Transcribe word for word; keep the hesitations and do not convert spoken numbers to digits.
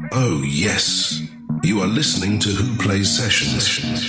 Oh, yes. You are listening to Who Plays Sessions.